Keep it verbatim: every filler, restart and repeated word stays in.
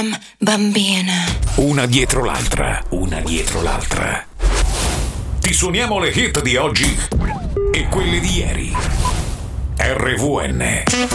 bam, bambina. Una dietro l'altra, una dietro l'altra. Ti suoniamo le hit di oggi e quelle di ieri. R V N